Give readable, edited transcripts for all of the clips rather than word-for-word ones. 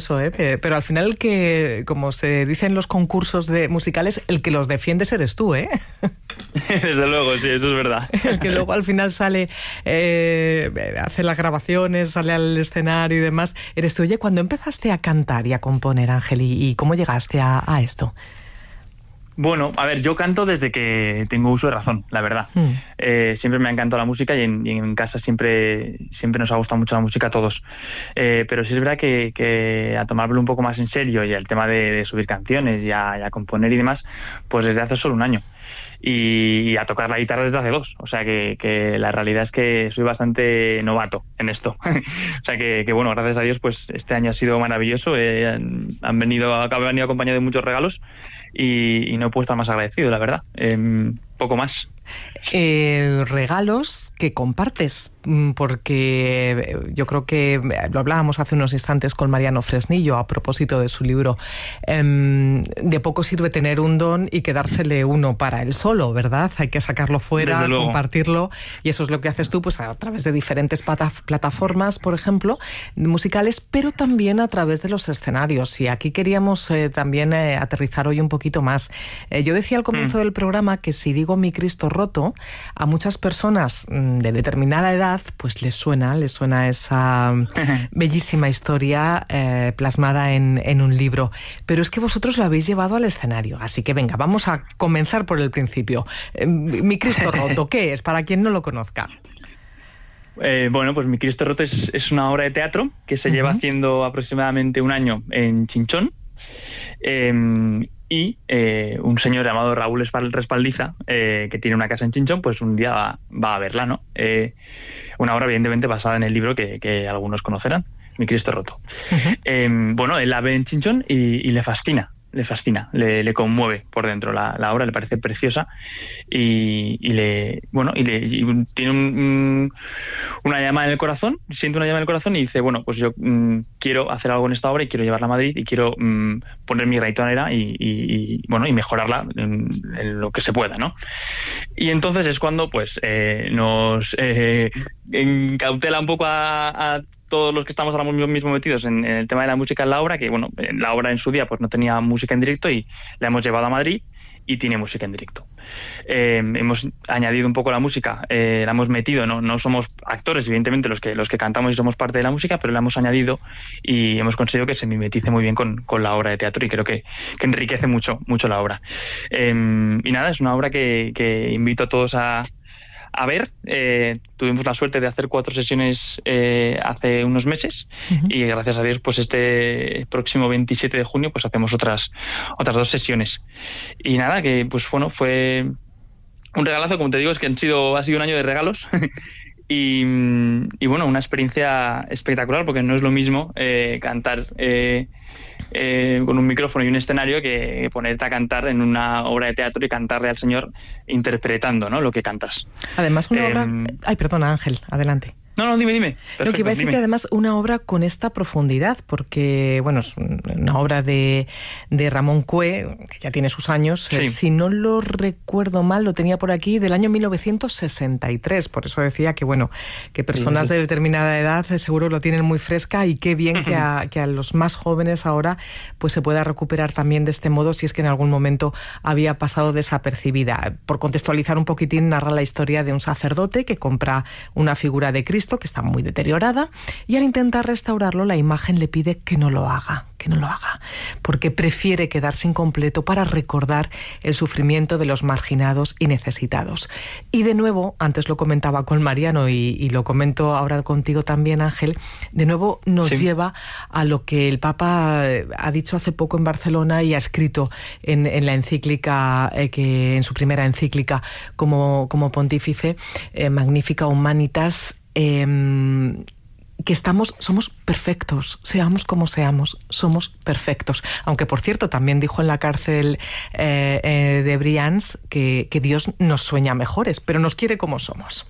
intenso, ¿eh? Pero al final el que, como se dice en los concursos musicales, el que los defiendes eres tú, ¿eh? Desde luego, sí, eso es verdad. El que luego al final sale, hace las grabaciones, sale al escenario y demás, eres tú. Oye, ¿cuándo empezaste a cantar y a componer, Ángel? ¿Y cómo llegaste a esto? Bueno, a ver, yo canto desde que tengo uso de razón, la verdad. Siempre me ha encantado la música y en casa siempre nos ha gustado mucho la música a todos. Pero sí es verdad que a tomármelo un poco más en serio y el tema de subir canciones y a componer y demás, pues desde hace solo un año. Y a tocar la guitarra desde hace 2. O sea que la realidad es que soy bastante novato en esto. O sea que bueno, gracias a Dios, pues este año ha sido maravilloso. Han venido acompañado de muchos regalos y no puedo estar más agradecido, la verdad. Poco más. Regalos que compartes, porque yo creo que lo hablábamos hace unos instantes con Mariano Fresnillo a propósito de su libro. De poco sirve tener un don y quedársele uno para él solo, ¿verdad? Hay que sacarlo fuera, compartirlo, y eso es lo que haces tú, pues a través de diferentes plataformas, por ejemplo, musicales, pero también a través de los escenarios. Y aquí queríamos también aterrizar hoy un poquito más. Yo decía al comienzo del programa que si digo Mi Cristo Roto, a muchas personas de determinada edad pues les suena esa bellísima historia plasmada en un libro, pero es que vosotros lo habéis llevado al escenario, así que venga, vamos a comenzar por el principio. Mi Cristo Roto, ¿qué es? Para quien no lo conozca. Bueno, pues Mi Cristo Roto es una obra de teatro que se lleva haciendo aproximadamente un año en Chinchón. Y un señor llamado Raúl Respaldiza, que tiene una casa en Chinchón, pues un día va a verla, ¿no? Una obra evidentemente basada en el libro que algunos conocerán, Mi Cristo Roto. Bueno, él la ve en Chinchón y le fascina, le conmueve por dentro la obra, le parece preciosa y tiene una llama en el corazón, siente una llama en el corazón y dice, bueno, pues yo quiero hacer algo en esta obra y quiero llevarla a Madrid y quiero poner mi granito de arena y mejorarla en lo que se pueda, ¿no? Y entonces es cuando pues nos encautela un poco a todos los que estamos ahora mismo metidos en el tema de la música en la obra, que bueno, la obra en su día pues no tenía música en directo y la hemos llevado a Madrid y tiene música en directo. Hemos añadido un poco la música, la hemos metido, no somos actores evidentemente los que cantamos y somos parte de la música, pero la hemos añadido y hemos conseguido que se mimetice muy bien con la obra de teatro y creo que enriquece mucho la obra. Y nada, es una obra que invito a todos a ver. Tuvimos la suerte de hacer 4 sesiones hace unos meses y gracias a Dios pues este próximo 27 de junio pues hacemos otras 2 sesiones y nada, que pues bueno, fue un regalazo, como te digo, es que ha sido un año de regalos y bueno, una experiencia espectacular porque no es lo mismo cantar con un micrófono y un escenario que ponerte a cantar en una obra de teatro y cantarle al Señor interpretando, ¿no?, lo que cantas. Además, una obra... Ay, perdona, Ángel, adelante. No, dime. Perfecto, lo que iba a decir que además una obra con esta profundidad, porque, bueno, es una obra de Ramón Cue, que ya tiene sus años, sí. Si no lo recuerdo mal, lo tenía por aquí, del año 1963, por eso decía que, bueno, que personas de determinada edad seguro lo tienen muy fresca y qué bien que a los más jóvenes ahora pues se pueda recuperar también de este modo, si es que en algún momento había pasado desapercibida. Por contextualizar un poquitín, narra la historia de un sacerdote que compra una figura de Cristo que está muy deteriorada y al intentar restaurarlo la imagen le pide que no lo haga, porque prefiere quedarse incompleto para recordar el sufrimiento de los marginados y necesitados. Y de nuevo, antes lo comentaba con Mariano y lo comento ahora contigo también, Ángel, de nuevo nos lleva a lo que el Papa ha dicho hace poco en Barcelona y ha escrito en la encíclica, que en su primera encíclica como pontífice, Magnificat Humanitas, que somos perfectos, seamos como seamos, somos perfectos. Aunque, por cierto, también dijo en la cárcel de Brians que Dios nos sueña mejores, pero nos quiere como somos.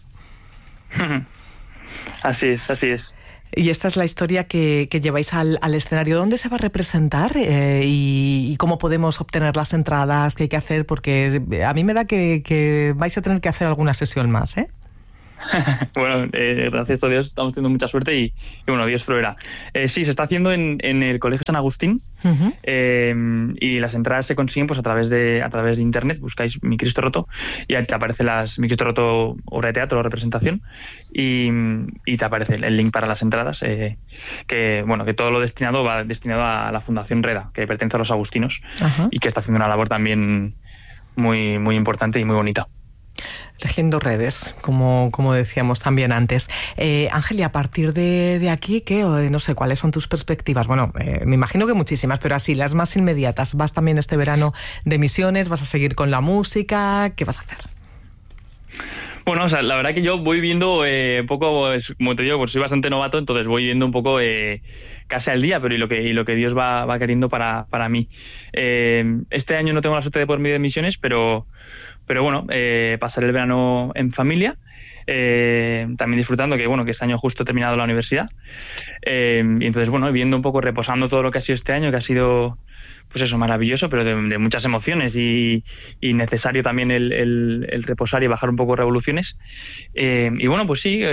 Así es. Y esta es la historia que lleváis al escenario. ¿Dónde se va a representar y cómo podemos obtener las entradas? ¿Qué hay que hacer? Porque a mí me da que vais a tener que hacer alguna sesión más, ¿eh? Bueno, gracias a Dios estamos teniendo mucha suerte y bueno, Dios proveerá. Sí, se está haciendo en el Colegio San Agustín. Uh-huh. Y las entradas se consiguen pues a través de internet, buscáis Mi Cristo Roto y ahí te aparece Mi Cristo Roto obra de teatro o representación y te aparece el link para las entradas, que todo lo va destinado a la Fundación Reda, que pertenece a los agustinos. Uh-huh. Y que está haciendo una labor también muy, muy importante y muy bonita. Tejiendo redes, como decíamos también antes. Ángel, y a partir de aquí, no sé, ¿cuáles son tus perspectivas? Bueno, me imagino que muchísimas, pero así, las más inmediatas. ¿Vas también este verano de misiones? ¿Vas a seguir con la música? ¿Qué vas a hacer? Bueno, o sea, la verdad que yo voy viendo poco, como te digo, pues soy bastante novato, entonces voy viendo un poco casi al día, pero y lo que Dios va queriendo para mí. Este año no tengo la suerte de poder ir de misiones, pero bueno, pasaré el verano en familia, también disfrutando que este año justo he terminado la universidad, y entonces viendo un poco, reposando todo lo que ha sido este año, que ha sido pues eso, maravilloso, pero de muchas emociones y necesario también el reposar y bajar un poco revoluciones, y bueno, pues sí,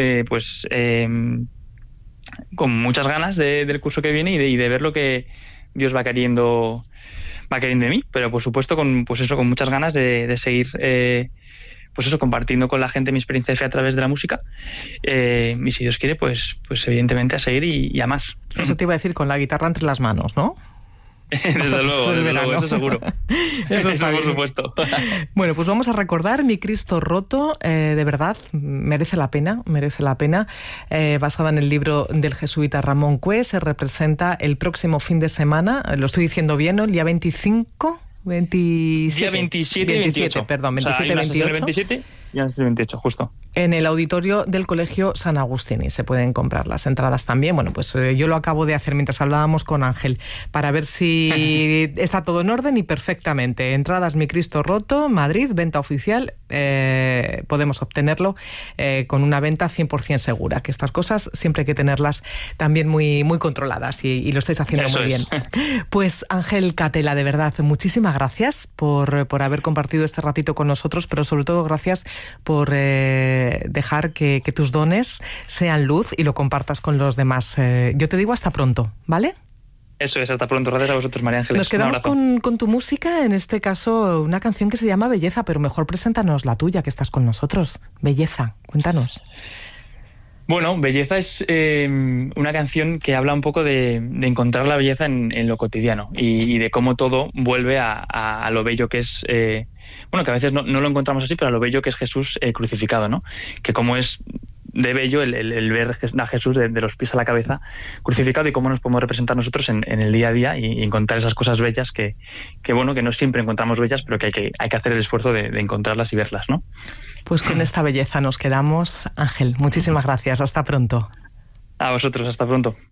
con muchas ganas del curso que viene y de ver lo que Dios va queriendo de mí, pero por supuesto con muchas ganas de seguir compartiendo con la gente mi experiencia de fe a través de la música, y si Dios quiere pues evidentemente a seguir y a más. Eso te iba a decir, con la guitarra entre las manos, ¿no? Desde luego, eso seguro. Eso por supuesto. Bueno, pues vamos a recordar Mi Cristo Roto, de verdad, merece la pena. Basada en el libro del jesuita Ramón Cue, se representa el próximo fin de semana, lo estoy diciendo bien, ¿no? El día 27, Día 27 y 28. Perdón, 27 y 28. 27 y 28, justo. En el auditorio del Colegio San Agustín, y se pueden comprar las entradas también. Bueno, pues yo lo acabo de hacer mientras hablábamos con Ángel, para ver si está todo en orden y perfectamente. Entradas Mi Cristo Roto, Madrid, venta oficial. Podemos obtenerlo con una venta 100% segura, que estas cosas siempre hay que tenerlas también muy, muy controladas y lo estáis haciendo muy bien. Pues Ángel Catela, de verdad, muchísimas gracias por haber compartido este ratito con nosotros, pero sobre todo gracias por dejar que tus dones sean luz y lo compartas con los demás. Yo te digo hasta pronto, ¿vale? Eso es, hasta pronto. Gracias a vosotros, María Ángeles. Nos quedamos con tu música, en este caso una canción que se llama Belleza, pero mejor preséntanos la tuya, que estás con nosotros. Belleza, cuéntanos. Bueno, Belleza es una canción que habla un poco de encontrar la belleza en lo cotidiano y de cómo todo vuelve a lo bello que es, que a veces no lo encontramos así, pero a lo bello que es Jesús crucificado, ¿no? Que cómo es de bello el ver a Jesús de los pies a la cabeza crucificado y cómo nos podemos representar nosotros en el día a día y encontrar esas cosas bellas que no siempre encontramos bellas, pero que hay que hacer el esfuerzo de encontrarlas y verlas, ¿no? Pues con esta belleza nos quedamos. Ángel, muchísimas gracias. Hasta pronto. A vosotros, hasta pronto.